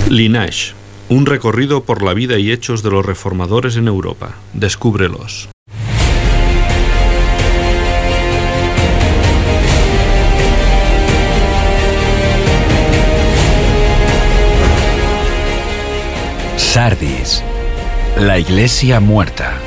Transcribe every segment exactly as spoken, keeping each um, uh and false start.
Lineage, un recorrido por la vida y hechos de los reformadores en Europa. Descúbrelos. Sardis, la iglesia muerta.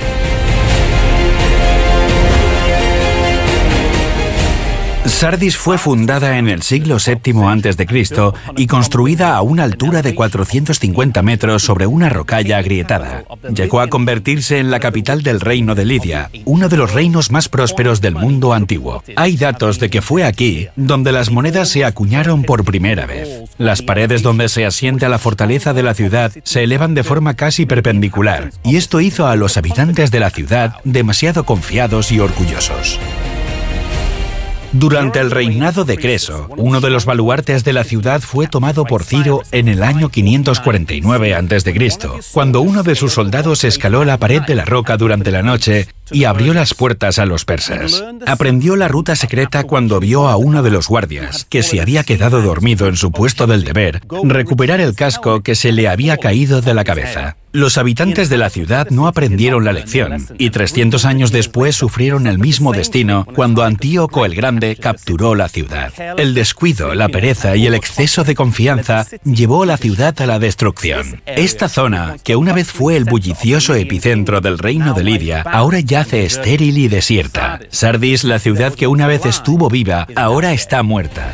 Sardis fue fundada en el siglo séptimo antes de Cristo y construida a una altura de cuatrocientos cincuenta metros sobre una rocalla agrietada. Llegó a convertirse en la capital del reino de Lidia, uno de los reinos más prósperos del mundo antiguo. Hay datos de que fue aquí donde las monedas se acuñaron por primera vez. Las paredes donde se asienta la fortaleza de la ciudad se elevan de forma casi perpendicular, y esto hizo a los habitantes de la ciudad demasiado confiados y orgullosos. Durante el reinado de Creso, uno de los baluartes de la ciudad fue tomado por Ciro en el año quinientos cuarenta y nueve antes de Cristo, cuando uno de sus soldados escaló la pared de la roca durante la noche y abrió las puertas a los persas. Aprendió la ruta secreta cuando vio a uno de los guardias, que se había quedado dormido en su puesto del deber, recuperar el casco que se le había caído de la cabeza. Los habitantes de la ciudad no aprendieron la lección, y trescientos años después sufrieron el mismo destino cuando Antíoco el Grande capturó la ciudad. El descuido, la pereza y el exceso de confianza llevó a la ciudad a la destrucción. Esta zona, que una vez fue el bullicioso epicentro del reino de Lidia, ahora yace estéril y desierta. Sardis, la ciudad que una vez estuvo viva, ahora está muerta.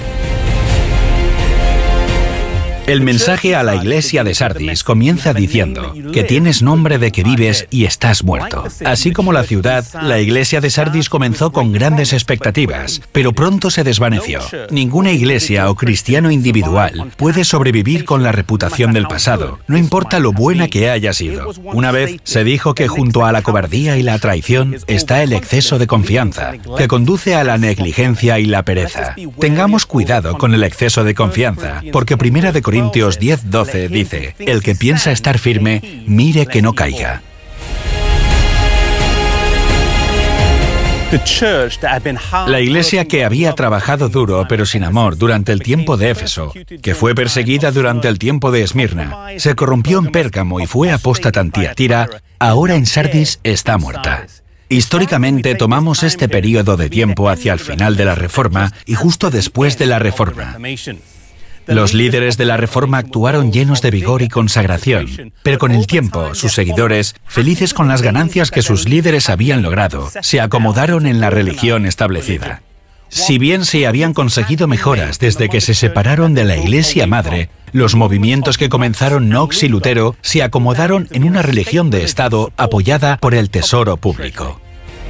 El mensaje a la iglesia de Sardis comienza diciendo que tienes nombre de que vives y estás muerto. Así como la ciudad, la iglesia de Sardis comenzó con grandes expectativas, pero pronto se desvaneció. Ninguna iglesia o cristiano individual puede sobrevivir con la reputación del pasado, no importa lo buena que haya sido. Una vez se dijo que junto a la cobardía y la traición está el exceso de confianza, que conduce a la negligencia y la pereza. Tengamos cuidado con el exceso de confianza, porque Primera de Corintios Corintios diez doce dice: el que piensa estar firme, mire que no caiga. La iglesia que había trabajado duro pero sin amor durante el tiempo de Éfeso, que fue perseguida durante el tiempo de Esmirna, se corrompió en Pérgamo y fue apóstata en Tiatira, ahora en Sardis está muerta. Históricamente tomamos este periodo de tiempo hacia el final de la Reforma y justo después de la Reforma. Los líderes de la Reforma actuaron llenos de vigor y consagración, pero con el tiempo, sus seguidores, felices con las ganancias que sus líderes habían logrado, se acomodaron en la religión establecida. Si bien se habían conseguido mejoras desde que se separaron de la Iglesia Madre, los movimientos que comenzaron Knox y Lutero se acomodaron en una religión de Estado apoyada por el tesoro público.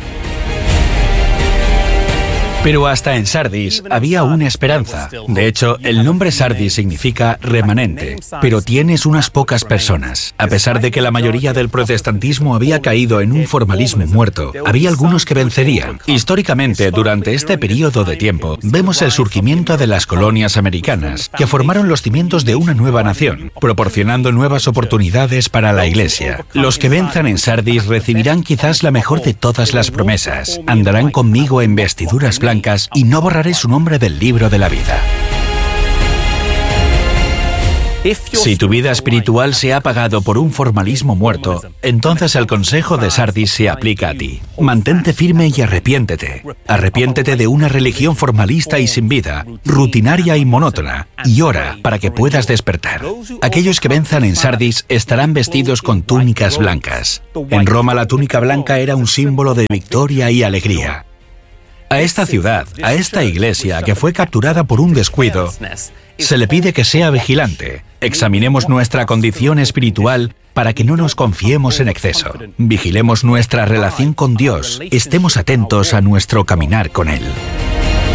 Pero hasta en Sardis había una esperanza. De hecho, el nombre Sardis significa remanente, pero tienes unas pocas personas. A pesar de que la mayoría del protestantismo había caído en un formalismo muerto, había algunos que vencerían. Históricamente, durante este periodo de tiempo, vemos el surgimiento de las colonias americanas, que formaron los cimientos de una nueva nación, proporcionando nuevas oportunidades para la Iglesia. Los que venzan en Sardis recibirán quizás la mejor de todas las promesas. Andarán conmigo en vestiduras blancas y no borraré su nombre del libro de la vida. Si tu vida espiritual se ha apagado por un formalismo muerto, entonces el consejo de Sardis se aplica a ti. Mantente firme y arrepiéntete. Arrepiéntete de una religión formalista y sin vida, rutinaria y monótona, y ora para que puedas despertar. Aquellos que venzan en Sardis estarán vestidos con túnicas blancas. En Roma la túnica blanca era un símbolo de victoria y alegría. A esta ciudad, a esta iglesia que fue capturada por un descuido, se le pide que sea vigilante. Examinemos nuestra condición espiritual para que no nos confiemos en exceso. Vigilemos nuestra relación con Dios. Estemos atentos a nuestro caminar con Él.